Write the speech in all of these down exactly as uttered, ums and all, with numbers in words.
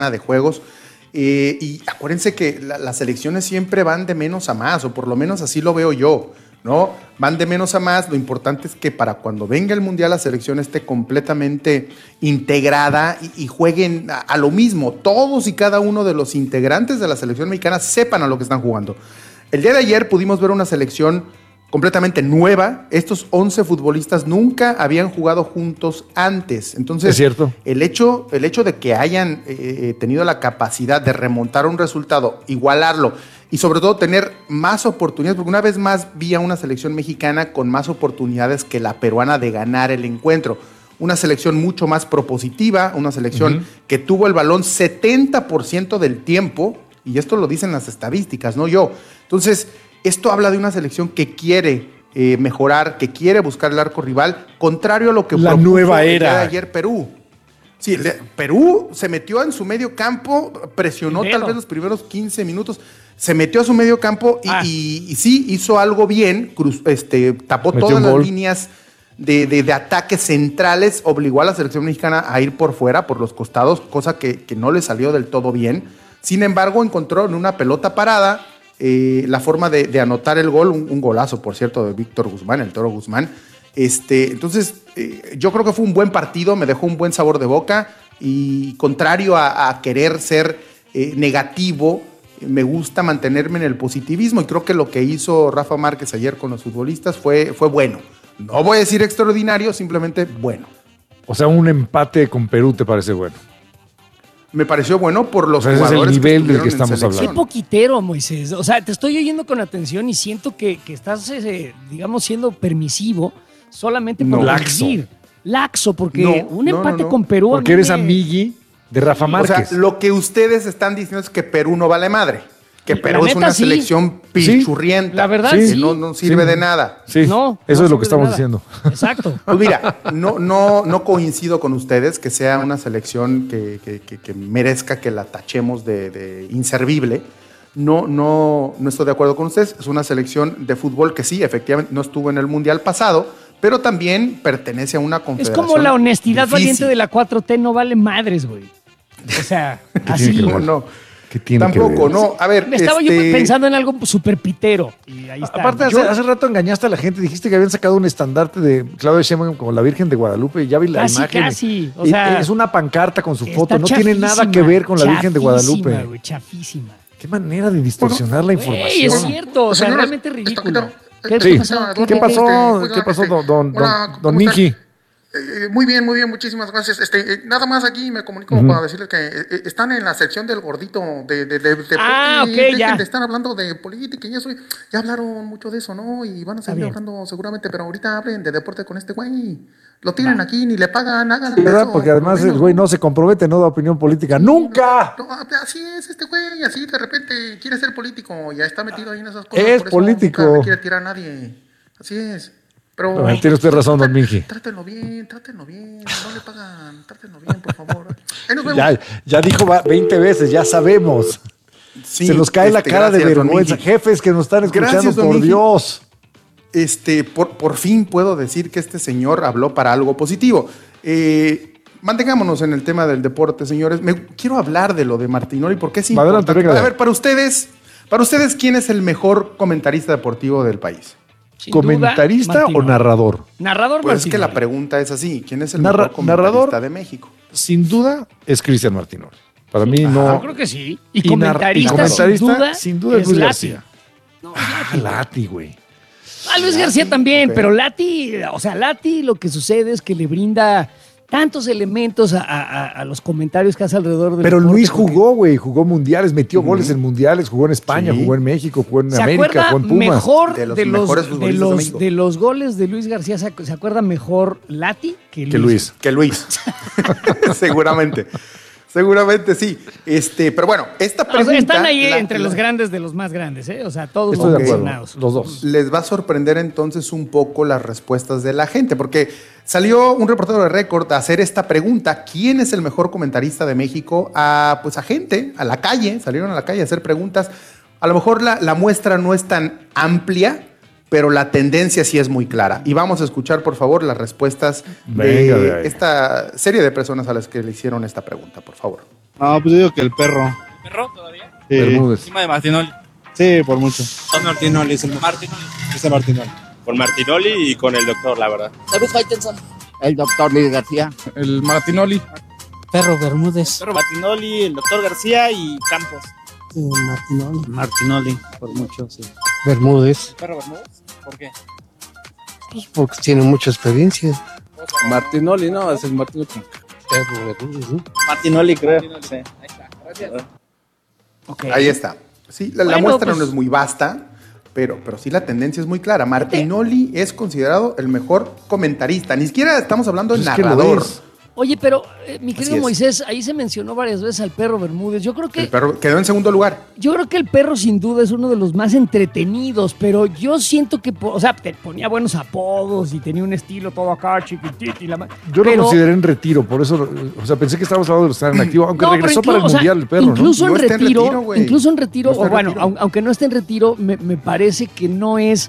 de juegos. Eh, y acuérdense que la, las elecciones siempre van de menos a más, o por lo menos así lo veo yo, ¿no? Van de menos a más. Lo importante es que para cuando venga el Mundial la selección esté completamente integrada y, y jueguen a, a lo mismo. Todos y cada uno de los integrantes de la selección mexicana sepan a lo que están jugando. El día de ayer pudimos ver una selección completamente nueva. Estos once futbolistas nunca habían jugado juntos antes. Entonces, es cierto. El hecho, el hecho de que hayan eh, tenido la capacidad de remontar un resultado, igualarlo y sobre todo tener más oportunidades, porque una vez más vi a una selección mexicana con más oportunidades que la peruana de ganar el encuentro. Una selección mucho más propositiva, una selección uh-huh. que tuvo el balón setenta por ciento del tiempo, y esto lo dicen las estadísticas, no yo. Entonces, esto habla de una selección que quiere eh, mejorar, que quiere buscar el arco rival, contrario a lo que la nueva era de ayer Perú. Sí, le, Perú se metió en su medio campo, presionó Primero. tal vez los primeros quince minutos, se metió a su medio campo y, ah. y, y sí hizo algo bien, cruz, este, tapó metió todas las gol. líneas de, de, de ataques centrales, obligó a la selección mexicana a ir por fuera, por los costados, cosa que, que no le salió del todo bien. Sin embargo, encontró en una pelota parada Eh, la forma de, de anotar el gol, un, un golazo, por cierto, de Víctor Guzmán, el Toro Guzmán. Este, entonces, eh, yo creo que fue un buen partido, me dejó un buen sabor de boca y contrario a, a querer ser eh, negativo, me gusta mantenerme en el positivismo y creo que lo que hizo Rafa Márquez ayer con los futbolistas fue, fue bueno. No voy a decir extraordinario, simplemente bueno. O sea, un empate con Perú te parece bueno. Me pareció bueno por los o sea, jugadores. Ese es el nivel que del que estamos hablando. Qué poquitero, Moisés. O sea, te estoy oyendo con atención y siento que, que estás, eh, digamos, siendo permisivo solamente por no, laxo. decir. Laxo, porque no, un no, empate no, no. con Perú. Porque eres me... amigui de Rafa Márquez. O sea, lo que ustedes están diciendo es que Perú no vale madre. Que Perú es una sí. selección pichurrienta. Sí, la verdad, que sí. no, no sirve sí. de nada. Sí, no, eso no es lo que estamos nada. diciendo. Exacto. Pues mira, no, no, no coincido con ustedes que sea una selección que, que, que, que merezca que la tachemos de, de inservible. No, no, no estoy de acuerdo con ustedes. Es una selección de fútbol que sí, efectivamente, no estuvo en el Mundial pasado, pero también pertenece a una confederación. Es como la honestidad difícil. valiente de la cuatro T, no vale madres, güey. O sea, así. No, no. ¿Qué tiene Tampoco, que ver? no. A ver, Me estaba este... yo pensando en algo súper pitero. Y ahí está. Aparte, hace, hace rato engañaste a la gente. Dijiste que habían sacado un estandarte de Claudia Sheinbaum como la Virgen de Guadalupe. Ya vi la casi, imagen. Casi, o sea, es una pancarta con su está foto. No tiene nada que ver con la Virgen de Guadalupe. Wey, chafísima. Qué manera de distorsionar bueno, la información. Ey, es cierto, o sea, Señores, realmente ridículo. ¿Qué, sí. ¿Qué pasó? ¿Qué, ¿Qué pasó, ¿Qué pasó don, don, don, don Miki? Eh, muy bien, muy bien, muchísimas gracias. Este, eh, nada más aquí me comunico uh-huh. para decirles que eh, están en la sección del gordito de, de, de, de ah, y, ok, ya. De estar hablando de política y eso. Ya hablaron mucho de eso, ¿no? Y van a seguir hablando seguramente, pero ahorita hablen de deporte con este güey. Lo tienen Va. aquí, ni le pagan, hagan sí, ¿verdad? Porque además el güey no se compromete, no da opinión política. Sí, ¡nunca! No, no, así es este güey, así de repente quiere ser político, ya está metido ahí en esas cosas. Es por político. Nunca le quiere tirar a nadie. Así es. Pero, no, tiene usted razón, don Minji. Trátenlo bien, trátenlo bien, no le pagan, trátenlo bien, por favor. ya, ya dijo veinte veces, ya sabemos. Sí, Se nos cae este, la cara gracias, de vergüenza. Jefes que nos están escuchando, gracias, por Minji. Dios. Este, por, por fin puedo decir que este señor habló para algo positivo. Eh, mantengámonos en el tema del deporte, señores. Me, quiero hablar de lo de Martinoli porque es importante. Adelante, a ver, para ustedes, para ustedes, ¿quién es el mejor comentarista deportivo del país? Sin ¿Comentarista duda, o narrador? Narrador, pues Martinoli. es que la pregunta es así. ¿Quién es el Narra- mejor comentarista narrador, de México? Sin duda es Cristian Martinoli. Para sí, mí no. Yo creo que sí. Y, y comentarista, y comentarista sin duda, sin duda es Luis Lati. García. No, ah, Lati, güey. Ah, Luis Lati, García también, okay. pero Lati, o sea, Lati lo que sucede es que le brinda tantos elementos a, a, a los comentarios que hace alrededor del Pero deporte, Luis porque... jugó, güey, jugó mundiales, metió uh-huh. goles en mundiales, jugó en España, sí. jugó en México, jugó en ¿Se América, jugó en Pumas. Mejor de los, de los, mejores de los, de, de los goles de Luis García, ¿se, se acuerda mejor Lati que Luis? Que Luis. Que Luis. Seguramente. Seguramente sí. Este, pero bueno, esta pregunta... O sea, están ahí la, entre la, los grandes de los más grandes, ¿eh? O sea, todos Estoy los de acuerdo, mencionados. los dos. Les va a sorprender entonces un poco las respuestas de la gente, porque salió un reportero de Récord a hacer esta pregunta: ¿quién es el mejor comentarista de México? A, pues a gente, a la calle, salieron a la calle a hacer preguntas. A lo mejor la, la muestra no es tan amplia, pero la tendencia sí es muy clara. Y vamos a escuchar, por favor, las respuestas Venga, de, de esta serie de personas a las que le hicieron esta pregunta, por favor. No, pues yo digo que el perro. ¿El perro todavía? Sí. Bermúdez. Encima de Martinoli. Sí, por mucho. Son Martinoli, es el Martinoli. Es el Martinoli. Con Martinoli y con el doctor, la verdad. David Faitelson. El doctor Luis García. El Martinoli. Perro Bermúdez. Perro Martinoli, el doctor García y Campos. Eh, Martinoli. Martinoli, por mucho, sí. Bermúdez. ¿Perro Bermúdez? ¿Por qué? Pues porque tiene mucha experiencia. Martinoli, no, es el Martinoli. Perro Bermúdez, ¿no? Martinoli, creo. Sí. Ahí está. Gracias. Okay. Ahí está. Sí, la, la Bueno, muestra pues, no es muy vasta, pero, pero sí la tendencia es muy clara. Martinoli es considerado el mejor comentarista. Ni siquiera estamos hablando de Pues es que lo narrador. es. Oye, pero eh, mi querido es. Moisés, ahí se mencionó varias veces al perro Bermúdez. Yo creo que El perro quedó en segundo lugar. Yo creo que el perro sin duda es uno de los más entretenidos, pero yo siento que, o sea, te ponía buenos apodos y tenía un estilo todo acá chiquitito y la ma- Yo lo pero- consideré en retiro, por eso, o sea, pensé que estábamos hablando de los que están en activo, aunque No, pero regresó inclu- para el o sea, Mundial el perro, incluso ¿no? en No está en retiro, retiro, güey. incluso en retiro, No está o en bueno, retiro. aun- aunque no esté en retiro, me, me parece que no es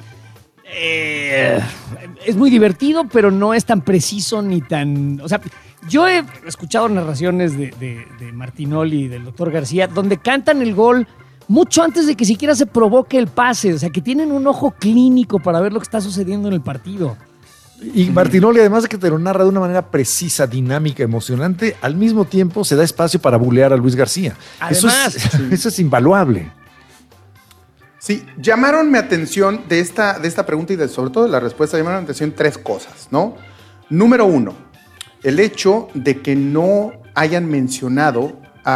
eh, es muy divertido, pero no es tan preciso ni tan, o sea, yo he escuchado narraciones de, de, de Martinoli y del doctor García donde cantan el gol mucho antes de que siquiera se provoque el pase, o sea, que tienen un ojo clínico para ver lo que está sucediendo en el partido. Y Martinoli, además de que te lo narra de una manera precisa, dinámica, emocionante, al mismo tiempo se da espacio para bulear a Luis García. Además, eso es, eso es invaluable. Sí, llamaron mi atención de esta, de esta pregunta y de, sobre todo de la respuesta, llamaron mi atención tres cosas, ¿no? Número uno, el hecho de que no hayan mencionado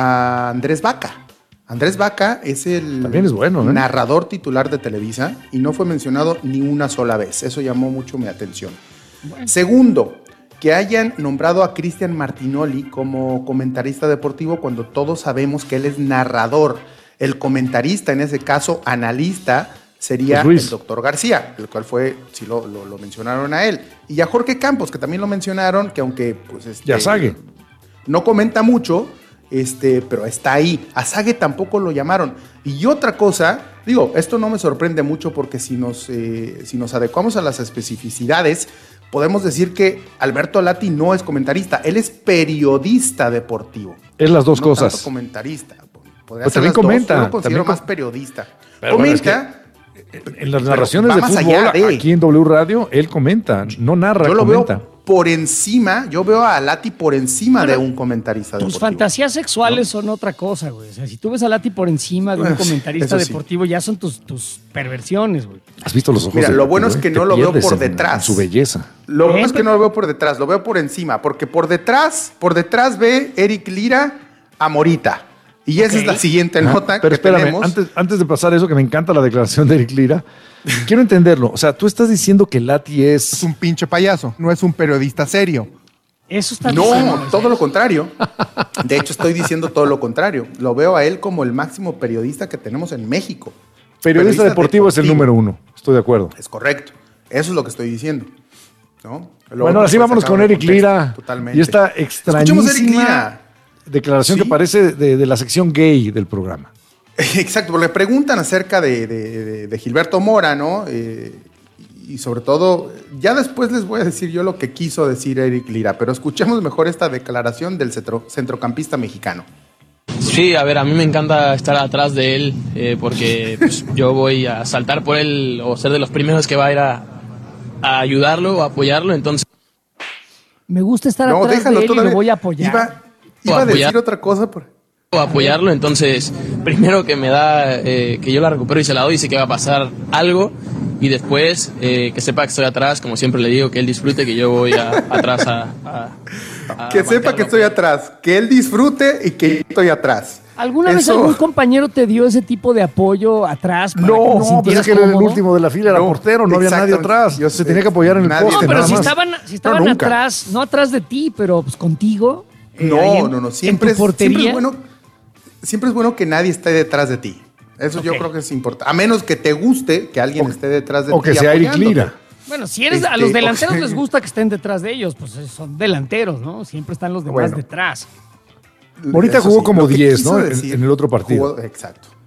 a Andrés Vaca. Andrés Vaca es el También es bueno, ¿eh? narrador titular de Televisa y no fue mencionado ni una sola vez. Eso llamó mucho mi atención. Bueno. Segundo, que hayan nombrado a Cristian Martinoli como comentarista deportivo cuando todos sabemos que él es narrador. El comentarista, en ese caso analista, sería Pues el doctor García, el cual fue, sí lo, lo, lo mencionaron a él. Y a Jorge Campos, que también lo mencionaron, que aunque pues este, Y a Sague. no comenta mucho, este, pero está ahí. A Sague tampoco lo llamaron. Y otra cosa, digo, esto no me sorprende mucho porque si nos, eh, si nos adecuamos a las especificidades, podemos decir que Alberto Lati no es comentarista, él es periodista deportivo. Es las dos No cosas. tanto comentarista. Podría Pues ser también las dos. comenta, Yo lo considero también más periodista. Pero bueno, comenta. En las pero narraciones va de más fútbol, allá de- aquí en W Radio, él comenta, no narra, yo lo comenta. veo por encima, yo veo a Lati por encima Bueno, de un comentarista Tus deportivo. fantasías sexuales son otra cosa, güey. O sea, si tú ves a Lati por encima de un Bueno, sí, comentarista eso sí. deportivo, ya son tus, tus perversiones, güey. ¿Has visto los ojos? Mira, de lo Lati, bueno es güey? que Te no lo veo pierdes por en- detrás. en su belleza. Lo bueno ¿Eh? es que no lo veo por detrás, lo veo por encima, porque por detrás, por detrás ve Eric Lira a Morita. Y esa Ok. es la siguiente Ajá, nota pero que espérame, tenemos. antes, antes de pasar eso, que me encanta la declaración de Eric Lira, quiero entenderlo. O sea, tú estás diciendo que Lati Es es... un pinche payaso, no es un periodista serio. Eso está diciendo, No, Moisés. todo lo contrario. De hecho, estoy diciendo todo lo contrario. Lo veo a él como el máximo periodista que tenemos en México. Periodista deportivo, es el número uno. Estoy de acuerdo. Es correcto. Eso es lo que estoy diciendo. ¿No? Lo Bueno, otro así fue vámonos sacado con de Eric contexto, Lira. Totalmente. Y esta Escuchemos a Eric extrañísima Lira. declaración Sí. que parece de, de la sección gay del programa. Exacto, porque le preguntan acerca de, de- de- de Gilberto Mora, ¿no? Eh, y sobre todo, ya después les voy a decir yo lo que quiso decir Eric Lira, pero escuchemos mejor esta declaración del centro- centrocampista mexicano. Sí, a ver, a mí me encanta estar atrás de él eh, porque pues, yo voy a saltar por él o ser de los primeros que va a ir a, a ayudarlo o apoyarlo, entonces... Me gusta estar No, atrás déjalo de él y todavía. lo voy a apoyar. Iba, iba a Apoyar. decir otra cosa, pero... o apoyarlo, entonces primero que me da, eh, que yo la recupero y se la doy, sé que va a pasar algo y después eh, que sepa que estoy atrás, como siempre le digo, que él disfrute, que yo voy a- atrás a... a- a Que sepa marcarlo. que estoy atrás, que él disfrute y que yo estoy atrás. ¿Alguna vez Eso- algún compañero te dio ese tipo de apoyo atrás? Para No, que te no, pues sintieras es que él era el cómodo? último de la fila, era No, portero, no había nadie exactamente. atrás. Yo se sé, tenía que apoyar en el nadie. poste, No, pero nada si más. estaban, si estaban No, nunca. atrás, no atrás de ti, pero pues contigo. eh, ahí No, en- no, no, en siempre tu es, portería. siempre es bueno, siempre es bueno que nadie esté detrás de ti. Eso yo Ok. creo que es importante. A menos que te guste que alguien O- esté detrás de O ti. que sea Eric apoyándote. Lira. Bueno, si eres a Este, los delanteros ok. les gusta que estén detrás de ellos, pues eh, son delanteros, ¿no? Siempre están los demás Bueno. detrás. Ahorita Eso jugó sí, como lo que diez, quiso ¿no? En- decir, en el otro partido. jugó- exacto.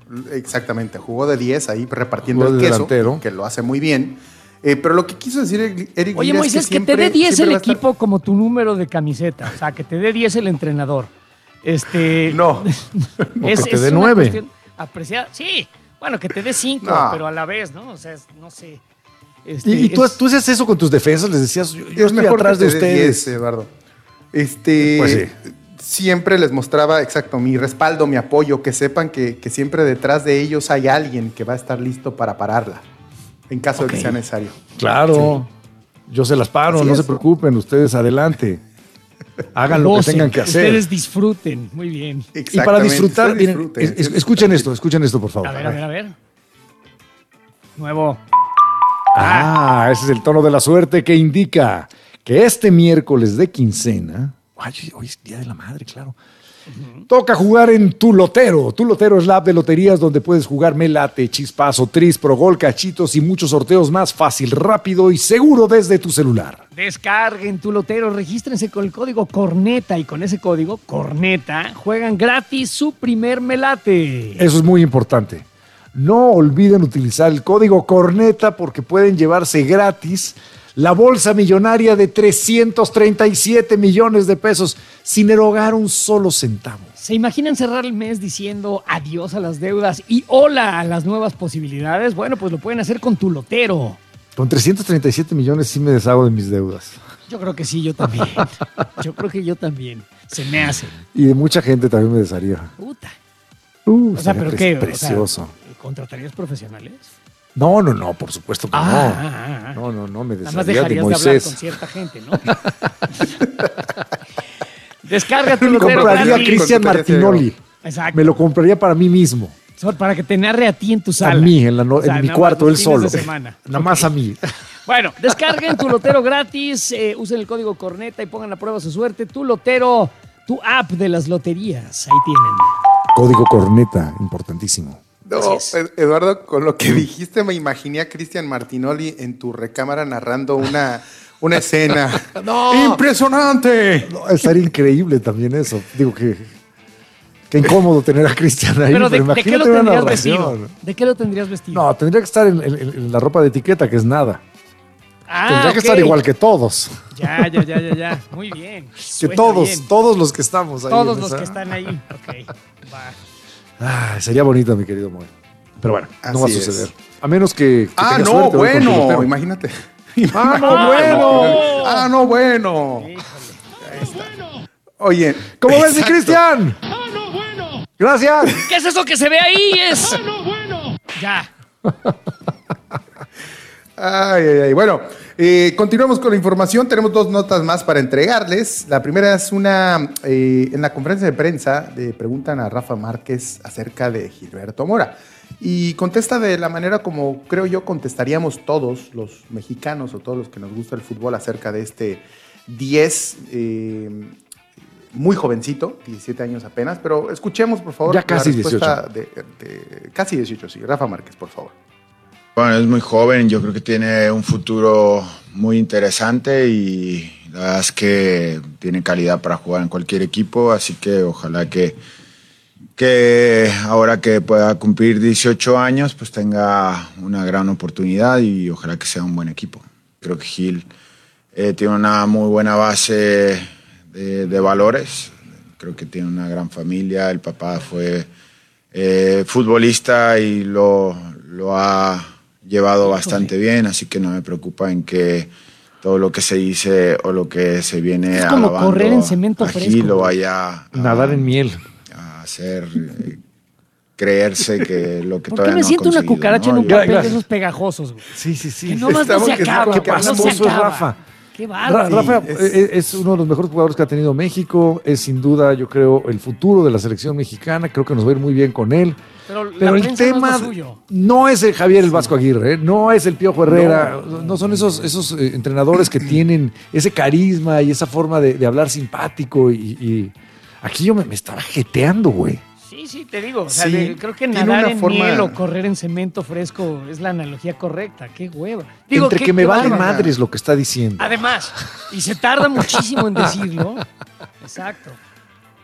Exactamente, jugó de diez ahí repartiendo Jugó el de queso, delantero. que lo hace muy bien. Eh, pero lo que quiso decir Eric Oye, Lira Moisés, es que, que siempre, te dé diez el va a estar- equipo como tu número de camiseta. O sea, que te dé diez el entrenador. Este. No. O que te dé una nueve. cuestión apreciada. Sí, bueno, que te dé cinco, No. pero a la vez, ¿no? O sea, es- no sé. Este, Y, y tú, es- tú hacías eso con tus defensas, les decías, yo, yo Es estoy mejor atrás que de te dé ustedes. diez, Eduardo. Este, Pues sí. Siempre les mostraba, exacto, mi respaldo, mi apoyo, que sepan que, que siempre detrás de ellos hay alguien que va a estar listo para pararla, en caso de que sea necesario. Claro, yo se las paro, Así no es. se preocupen, ustedes adelante. Hagan lo que gocen, tengan que hacer. Ustedes disfruten. Muy bien. Y para Exactamente, disfrutar, ustedes miren, disfruten, es- es- ustedes escuchen disfruten. esto, escuchen esto, por favor. A ver, a ver, a ver. Nuevo. Ah, ese es el tono de la suerte que indica que este miércoles de quincena, ay, hoy es Día de la Madre, claro, toca jugar en Tu Lotero. Tu Lotero es la app de loterías donde puedes jugar Melate, Chispazo, Tris, Progol, Cachitos y muchos sorteos más fácil, rápido y seguro desde tu celular. Descarguen Tu Lotero, regístrense con el código Corneta y con ese código Corneta juegan gratis su primer melate. Eso es muy importante. No olviden utilizar el código Corneta porque pueden llevarse gratis la bolsa millonaria de trescientos treinta y siete millones de pesos sin erogar un solo centavo. ¿Se imaginan cerrar el mes diciendo adiós a las deudas y hola a las nuevas posibilidades? Bueno, pues lo pueden hacer con Tu Lotero. Con trescientos treinta y siete millones sí me deshago de mis deudas. Yo creo que sí, yo también. Yo creo que yo también. Se me hace. Y de mucha gente también me desharía. Puta. Uh, O sea, sería ¿pero pre- qué? O sea, Precioso. ¿contratarías profesionales? No, no, no, por supuesto que Ah, no. ah, ah. No, no, no, me Nada más desharía de dejarías de hablar Moisés. con cierta gente, ¿no? Descarga Tu Lotero Compraría a gratis. Cristian Martinoli. Exacto. Me lo compraría para mí mismo. So- Para que te narre a ti en tu sala. A mí, en, la no- O sea, en mi nada más cuarto, los él fines solo. de semana. Nada más a mí. Bueno, descarguen Tu Lotero gratis, eh, usen el código Corneta y pongan a prueba su suerte. Tu Lotero, tu app de las loterías. Ahí tienen. Código Corneta, importantísimo. No, Ed- Eduardo, con lo que dijiste me imaginé a Cristian Martinoli en tu recámara narrando una, una escena. ¡No! ¡Impresionante! No, estaría increíble también eso. Digo que qué incómodo tener a Cristian ahí. Pero ¿de, ¿de qué lo imagínate una tendrías narración. vestido? ¿De qué lo tendrías vestido? No, tendría que estar en, en- en la ropa de etiqueta, que es nada. Ah, tendría que ok. estar igual que todos. Ya, ya, ya, ya, ya. Muy bien. Que Suena todos, bien. todos los que estamos ahí. Todos en los esa- que están ahí. Ok. Va. Ah, sería bonito, mi querido Moy. Pero bueno, no va a Así es. suceder. A menos que. que Ah, tengas no, suerte hoy con tu bueno, lotero. imagínate. Ah, no, bueno. Ah, no, bueno. Oye. ¿Cómo ves, mi exacto. Cristian? Gracias. ¿Qué es eso que se ve ahí? Es. Ya. Ay, ay, ay. Bueno, eh, continuamos con la información. Tenemos dos notas más para entregarles. La primera es una, eh, en la conferencia de prensa le preguntan a Rafa Márquez acerca de Gilberto Mora y contesta de la manera como creo yo contestaríamos todos los mexicanos o todos los que nos gusta el fútbol acerca de este diez, eh, muy jovencito, diecisiete años apenas, pero escuchemos por favor Ya casi la respuesta de, de- casi dieciocho, sí. Rafa Márquez, por favor. Bueno, es muy joven, yo creo que tiene un futuro muy interesante y la verdad es que tiene calidad para jugar en cualquier equipo, así que ojalá que, que ahora que pueda cumplir dieciocho años, pues tenga una gran oportunidad y ojalá que sea un buen equipo. Creo que Gil eh, tiene una muy buena base de, de valores, creo que tiene una gran familia, el papá fue eh, futbolista y lo, lo ha llevado bastante bien, así que no me preocupa en que todo lo que se dice o lo que se viene Es como alabando correr en cemento a fresco. Gil lo vaya a, Nadar en miel. a hacer eh, creerse que lo que ¿Por qué todavía me no ha siento una conseguido, cucaracha ¿no? en un Yo- papel de Gracias. esos pegajosos, güey? Sí, sí, sí. Que nomás no Estamos- se que- acaba, que no se pastoso es acaba. Rafa. Qué Ra- bárbaro. Rafa es- es, es uno de los mejores jugadores que ha tenido México, es sin duda, yo creo, el futuro de la selección mexicana, creo que nos va a ir muy bien con él. Pero, la Pero el prensa no es tema lo suyo. no es el Javier el Vasco Aguirre, ¿eh? No es el Piojo Herrera, no, no son esos, esos eh, entrenadores que tienen ese carisma y esa forma de, de hablar simpático y, y aquí yo me, me estaba jeteando, güey. Sí, sí, te digo. O sea, Sí, de- creo que tiene nadar una en forma- miel o correr en cemento fresco es la analogía correcta. Qué hueva. Digo, Entre qué- que me qué vale bárbaro. madres lo que está diciendo. Además, y se tarda muchísimo en decirlo. Exacto.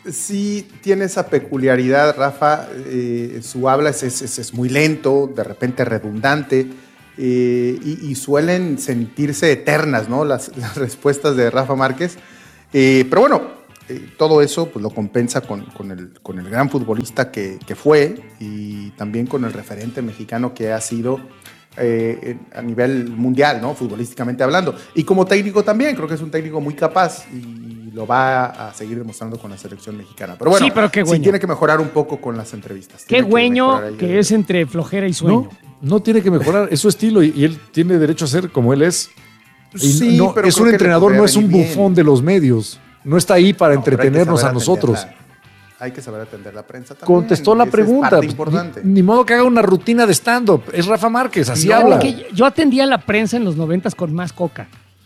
Sí, tiene esa peculiaridad, Rafa. Eh, su habla es, es, es muy lento, de repente redundante, eh, y, y suelen sentirse eternas, ¿no? Las, las respuestas de Rafa Márquez. Eh, pero bueno, eh, todo eso pues, lo compensa con, con, el, con el gran futbolista que, que fue y también con el referente mexicano que ha sido eh, a nivel mundial, ¿no? Futbolísticamente hablando. Y como técnico también, creo que es un técnico muy capaz y lo va a seguir demostrando con la selección mexicana. Pero bueno, sí, pero qué sí tiene que mejorar un poco con las entrevistas. Qué güeño que, que es entre flojera y sueño. No, no tiene que mejorar, es su estilo y, y él tiene derecho a ser como él es. Y sí, no, pero es un entrenador, no es un bufón bien. de los medios. No está ahí para no, entretenernos a nosotros. Hay que saber atender la prensa también. Contestó la Esa pregunta. Es importante. Ni, ni modo que haga una rutina de stand-up. Es Rafa Márquez, así no, habla. Que yo atendía a la prensa en los noventas con más coca.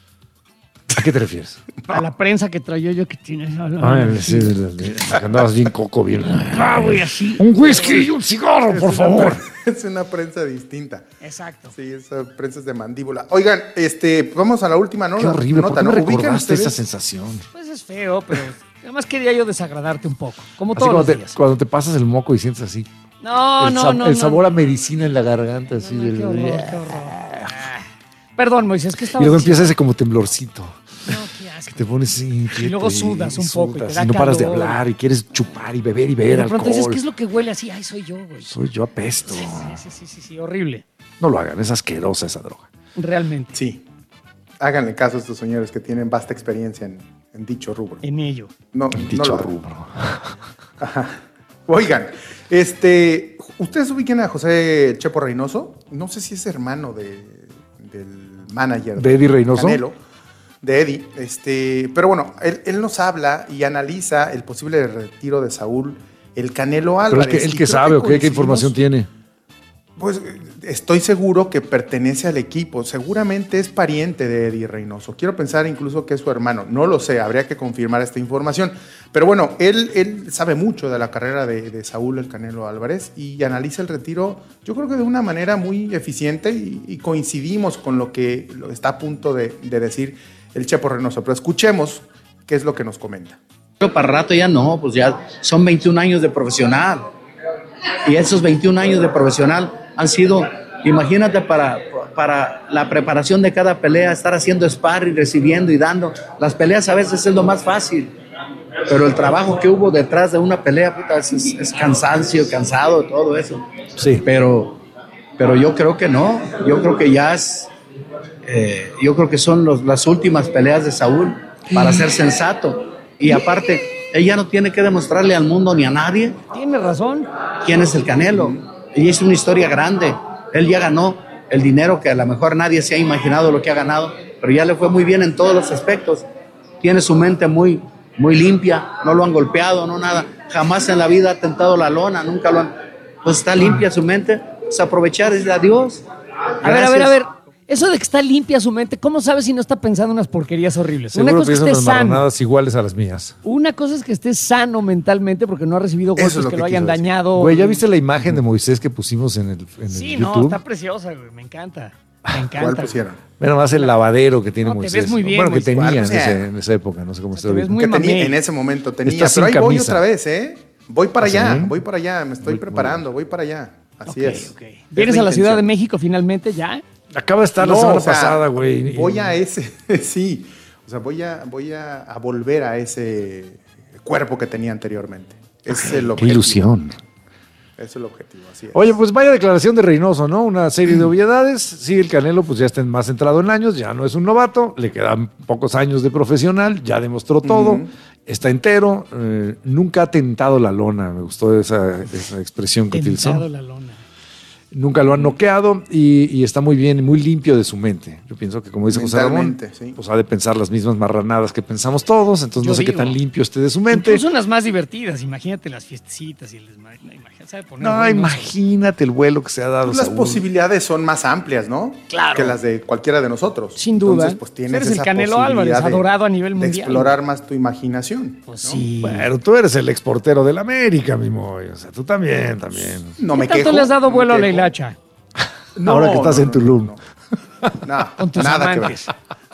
¿A qué te refieres? A la prensa que traía yo que tienes. Ay, sí, andabas bien coco, bien. Ah, güey, así. Un whisky y un cigarro, es por favor. Es una prensa distinta. Exacto. Sí, esa prensa es de mandíbula. Oigan, este, vamos a la última, ¿no? Qué horrible, nota, ¿por qué ¿no? me recordaste esa sensación? Pues es feo, pero además quería yo desagradarte un poco, como así todos los días. Te, cuando te pasas el moco y sientes así. No, el no, sab- no. El no, sabor no. a medicina en la garganta, así. No, del... qué horror, qué horror. Perdón, Moisés, ¿qué estaba Y luego diciendo? empieza ese como temblorcito. No, qué asco. Que te pones así. Y luego sudas un poco y te da y no paras de calor. hablar y quieres chupar y beber y Y beber de pronto alcohol. dices, ¿qué es lo que huele así? Ay, soy yo, güey. Soy yo apesto. Sí, sí, sí, sí, sí, horrible. No lo hagan, es asquerosa esa droga. Realmente. Sí. Háganle caso a estos señores que tienen vasta experiencia en, en dicho rubro. En ello. No, En no dicho lo hagan. rubro. Ajá. Oigan, este, ¿ustedes ubican a José Chepo Reynoso? No sé si es hermano de, del manager ¿De Eddie Reynoso? Canelo, de Eddie. Este, pero bueno, él, él nos habla y analiza el posible retiro de Saúl El Canelo Álvarez. Pero es que él Y que creo sabe o qué, qué coincidimos- información tiene. Pues estoy seguro que pertenece al equipo. Seguramente es pariente de Eddie Reynoso. Quiero pensar incluso que es su hermano. No lo sé, habría que confirmar esta información. Pero bueno, él, él sabe mucho de la carrera de, de Saúl El Canelo Álvarez y analiza el retiro, yo creo que de una manera muy eficiente y, y coincidimos con lo que lo está a punto de, de decir el Chepo Reynoso. Pero escuchemos qué es lo que nos comenta. Pero para rato ya no, pues ya son veintiún años de profesional. Y esos veintiún años de profesional han sido, imagínate, para, para la preparación de cada pelea, estar haciendo sparring, recibiendo y dando. Las peleas a veces es lo más fácil, pero el trabajo que hubo detrás de una pelea, puta, es, es cansancio, cansado, todo eso. Sí. Pero, pero yo creo que no, yo creo que ya es, eh, yo creo que son los, las últimas peleas de Saúl para ser sensato. Y aparte, él ya no tiene que demostrarle al mundo ni a nadie Tiene razón. quién es el Canelo. Y es una historia grande. Él ya ganó el dinero que a lo mejor nadie se ha imaginado lo que ha ganado, pero ya le fue muy bien en todos los aspectos. Tiene su mente muy, muy limpia, no lo han golpeado, no nada. Jamás en la vida ha tentado la lona, nunca lo han... Pues está limpia su mente, pues aprovechar y decirle adiós. A ver, a ver, a ver. Eso de que está limpia su mente, ¿cómo sabes si no está pensando en unas porquerías horribles? Seguro Una cosa es que piensan esté unas sano. marranadas iguales a las mías. Una cosa es que esté sano mentalmente porque no ha recibido Eso golpes es lo que, que lo hayan quiso decir. dañado. Güey, ¿ya viste la imagen de Moisés que pusimos en el, en Sí, el no, YouTube? está preciosa, güey. Me encanta. Me encanta. ¿Cuál güey. pusieron? Mira más el lavadero que tiene No, te Moisés. ves muy bien, bueno, que Moisés. tenía en, ¿Cuál? ese- en esa época, no sé cómo está ves ahorita. muy Que tenía, mamey. en ese momento tenía, Está sin pero ahí voy camisa. otra vez, ¿eh? Voy para ¿Ah, allá, sí? voy para allá, me estoy Muy- preparando, voy para allá. Así Ok, es. ok. Es ¿Vienes la a la Ciudad de intención. México finalmente ya? Acaba de estar la No, semana o sea, pasada, güey. Voy a ese, sí. O sea, voy a, voy a, a volver a ese cuerpo que tenía anteriormente. Ese es el Qué objetivo. ilusión. Ese es el objetivo, así es. Oye, pues vaya declaración de Reynoso, ¿no? Una serie de obviedades. Sí, el Canelo pues ya está más centrado en años, ya no es un novato, le quedan pocos años de profesional, ya demostró todo, Ujú. está entero, eh, nunca ha tentado la lona, me gustó esa, esa expresión que utilizó. Tentado la lona. Nunca lo han noqueado y, y está muy bien, muy limpio de su mente. Yo pienso que, como dice José Ramón, Mentalmente, sí. pues ha de pensar las mismas marranadas que pensamos todos, entonces Yo no sé qué digo. tan limpio esté de su mente. Incluso unas más divertidas. Imagínate las fiestecitas y el desmadre. No, imagínate, sabe poner No, ruinoso. imagínate el vuelo que se ha dado. Pues las Saúl. posibilidades son más amplias, ¿no? Claro. Que las de cualquiera de nosotros. Sin duda. Entonces, pues tienes Eres el esa Canelo posibilidad Álvarez, de- adorado a nivel de mundial. explorar más tu imaginación. Pues ¿no? sí. Pero tú eres el exportero del América, mi Moy. O sea, tú también, también. No ¿Qué me tanto quejo. le has dado no me vuelo a la quejo. hilacha? No, Ahora que estás no, en no, Tulum. no, no. No, Con tus nada que ver. amantes.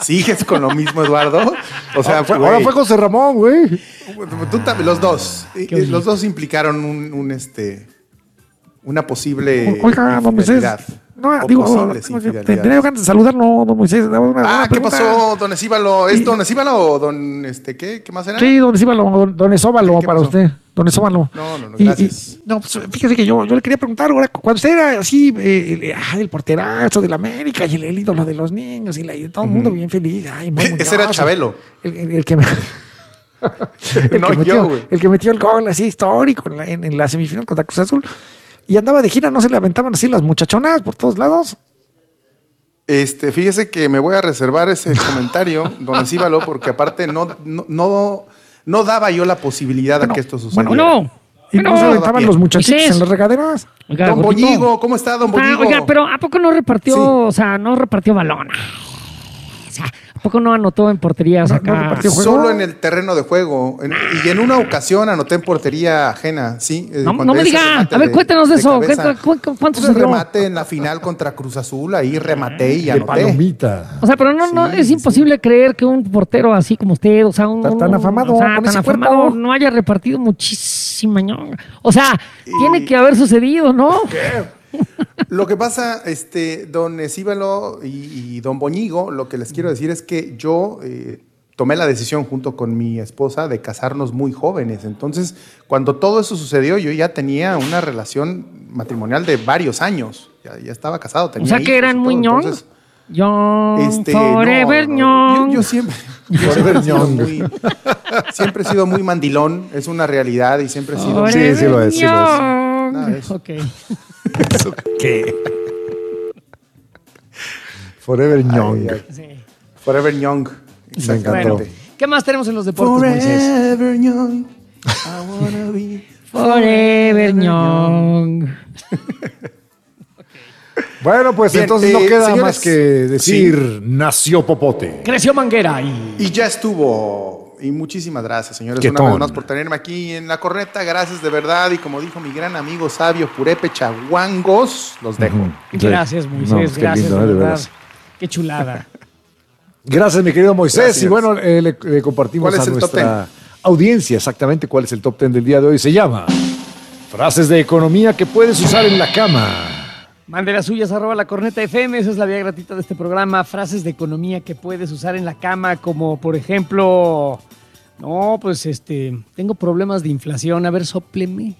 ¿Sigues con lo mismo, Eduardo? O sea, fue, ahora fue José Ramón, güey. Tú también, los dos. Los dos implicaron un, un este, una posible Oiga, don Moisés. No, digo, tendría ganas de saludarlo, don Moisés. Una, ah, una ¿qué pasó, don Esíbalo? ¿Es don Esíbalo o don este qué? ¿Qué más era? Sí, don Esíbalo, don, don Esóbalo para pasó? usted. Don Esóbalo. No, no, no, gracias. Y, y, no, pues fíjese que yo, yo le quería preguntar, ahora, cuando usted era así, eh, el, ah, el porterazo de la América y el, el ídolo de los niños y, la, y todo el mundo uh-huh. bien feliz. Ay, muy Ese era Chabelo. El, el, el que me... el, no, que metió, yo, el que metió el gol así histórico en la, en, en la semifinal contra Cruz Azul. Y andaba de gira, ¿no se le aventaban así las muchachonas por todos lados? Este, fíjese que me voy a reservar ese comentario, don Esíbalo, porque aparte no, no, no, no daba yo la posibilidad bueno, de que esto sucediera. Bueno, no. Y no se aventaban los muchachitos en las regaderas. Oiga, don gordito. Boñigo, ¿cómo está, don Boñigo? Ah, oiga, pero ¿a poco no repartió, sí. o sea, no repartió balón? O sea, ¿a poco no anotó en porterías no, acá? No Solo en el terreno de juego. En, y en una ocasión anoté en portería ajena, ¿sí? No, no me diga. A ver, cuéntanos de, de eso. Cabeza, ¿Cuánto pues sucedió? Remate en la final contra Cruz Azul. Ahí rematé y anoté. De palomita. O sea, pero no, sí, no es imposible sí. creer que un portero así como usted, o sea, un... Tan, tan afamado. O sea, tan afamado cuerpo. No haya repartido muchísima ñonga. O sea, y... tiene que haber sucedido, ¿no? ¿Qué? Lo que pasa, este, don Esíbalo y, y don Boñigo, lo que les quiero decir es que yo eh, tomé la decisión junto con mi esposa de casarnos muy jóvenes. Entonces, cuando todo eso sucedió, yo ya tenía una relación matrimonial de varios años. Ya, ya estaba casado, tenía O sea, que eran muy ñong. Young, este, forever no, no. Yo, yo siempre, yo forever siempre, he sido muy, siempre he sido muy mandilón, es una realidad y siempre he sido... Forever sí, sí lo es, sí lo es. Nada de eso. Ok. ¿Eso qué? Forever Young. Ay, ay. Sí. Forever Young. Me encantó. Bueno, ¿qué más tenemos en los deportes, Moisés? Forever Young. I wanna be Forever Young. Bueno, pues Bien, entonces eh, no queda señores, más que decir sí. Nació Popote. Creció Manguera y... Y ya estuvo. Y muchísimas gracias, señores, una vez más por tenerme aquí en La Corneta. Gracias de verdad. Y como dijo mi gran amigo sabio Purépecha Guangos, los dejo. Uh-huh. Gracias, Moisés. No, pues gracias, lindo, de verdad. Qué chulada. Gracias, mi querido Moisés. Gracias. Y bueno, eh, le, le compartimos a nuestra audiencia exactamente cuál es el top ten del día de hoy. Se llama Frases de economía que puedes usar en la cama. Mande las suyas, arroba La Corneta F M, esa es la vía gratuita de este programa. Frases de economía que puedes usar en la cama, como por ejemplo, no, pues este, tengo problemas de inflación, a ver, sópleme.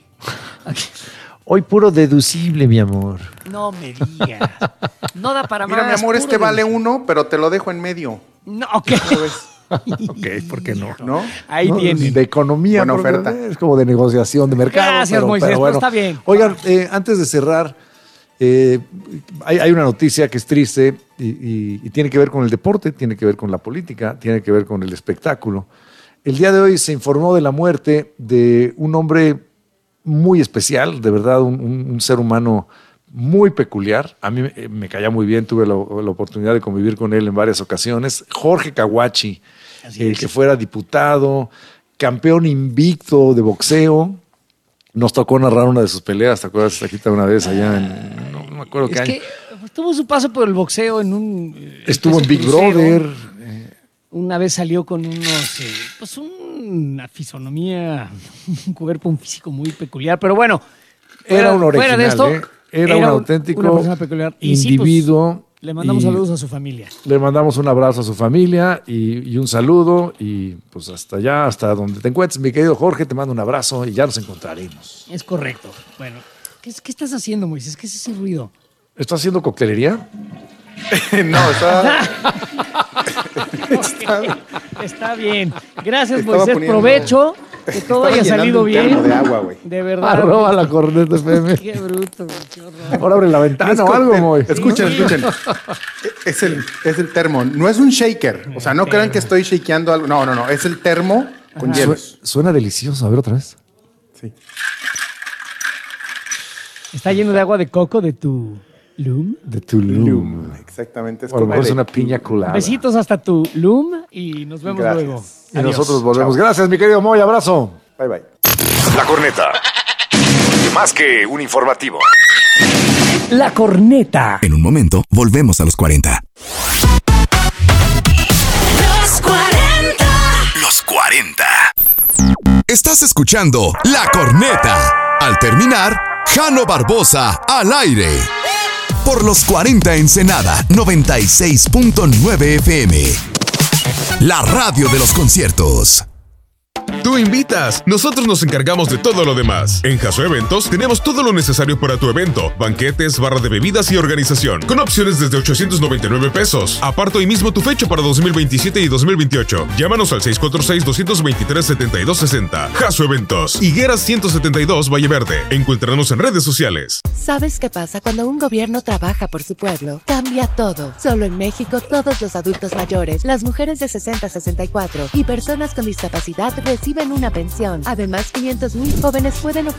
Hoy puro deducible, mi amor. No me digas, no da para Mira, más. Mira, mi amor, este vale uno, pero te lo dejo en medio. No, ok. Ok, ¿por qué no? ¿No? Ahí no, tiene. De economía, buena oferta. Es como de negociación de mercado. Gracias, pero, Moisés, pero bueno. pero está bien. Oigan, eh, antes de cerrar, eh, hay, hay una noticia que es triste y, y, y tiene que ver con el deporte, tiene que ver con la política, tiene que ver con el espectáculo. El día de hoy se informó de la muerte de un hombre muy especial, de verdad, un, un, un ser humano muy peculiar. A mí me, me caía muy bien, tuve la, la oportunidad de convivir con él en varias ocasiones. Jorge Caguachi, el que fuera diputado, campeón invicto de boxeo. Nos tocó narrar una de sus peleas, ¿te acuerdas? Taquita, una vez allá en... No, no me acuerdo es qué año. Que tuvo su paso por el boxeo en un... Estuvo en Big crucero. Brother. Una vez salió con unos... Eh, pues una fisonomía, un cuerpo, un físico muy peculiar. Pero bueno, era fuera, un original, fuera de esto, ¿eh? Era, era un auténtico una persona peculiar. individuo. Sí, pues, le mandamos saludos a su familia. Le mandamos un abrazo a su familia y, y un saludo. Y pues hasta allá, hasta donde te encuentres, mi querido Jorge, te mando un abrazo y ya nos encontraremos. Es correcto. Bueno, ¿qué, qué estás haciendo, Moisés? ¿Qué es ese ruido? ¿Estás haciendo coctelería? No, está... está... está bien. Gracias, Estaba Moisés. Poniendo... Provecho. Que todo haya salido bien. De, agua, de verdad. Arroba La Corneta F M. Qué bruto, qué horror. Ahora abre la ventana no o algo, Moy. Escuchen, escuchen. Es el, es el termo. No es un shaker. O sea, no crean que estoy shakeando algo. No, no, no. Es el termo con Ajá. hielos. Su, suena delicioso. A ver otra vez. Sí. Está lleno de agua de coco de tu Loom. De tu Loom. Loom. Exactamente. Es, bueno, es una piña colada. Besitos hasta tu Loom y nos vemos Gracias. luego. Y Adiós. Nosotros volvemos. Chao. Gracias, mi querido Moy. Abrazo. Bye, bye. La Corneta. Más que un informativo. La Corneta. En un momento, volvemos a los cuarenta. Estás escuchando La Corneta. Al terminar, Jano Barbosa al aire. Por los cuarenta Ensenada, noventa y seis punto nueve F M. La radio de los conciertos. Tú invitas, nosotros nos encargamos de todo lo demás. En Jaso Eventos tenemos todo lo necesario para tu evento: banquetes, barra de bebidas y organización, con opciones desde ochocientos noventa y nueve pesos. Aparta hoy mismo tu fecha para dos mil veintisiete y dos mil veintiocho. Llámanos al seis cuatro seis, dos dos tres, siete dos seis cero. Jaso Eventos, Higueras ciento setenta y dos, Valle Verde. Encuéntranos en redes sociales. ¿Sabes qué pasa cuando un gobierno trabaja por su pueblo? Cambia todo. Solo en México, todos los adultos mayores, las mujeres de sesenta a sesenta y cuatro y personas con discapacidad reciben una pensión. Además, quinientos mil jóvenes pueden obtener